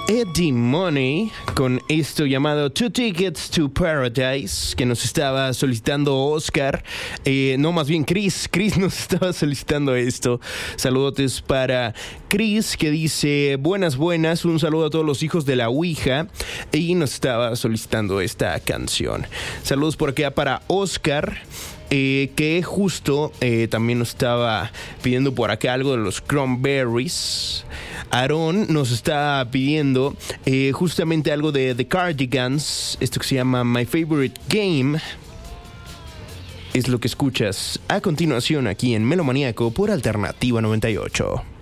Eddie Money con esto llamado Two Tickets to Paradise, que nos estaba solicitando Oscar, no, más bien Chris nos estaba solicitando esto. Saludotes para Chris, que dice buenas, un saludo a todos los hijos de la Ouija, y nos estaba solicitando esta canción. Saludos por acá para Oscar, que justo también nos estaba pidiendo por acá algo de los Cranberries. Aarón nos está pidiendo justamente algo de The Cardigans, esto que se llama My Favorite Game. Es lo que escuchas a continuación aquí en Melomaníaco por Alternativa 98.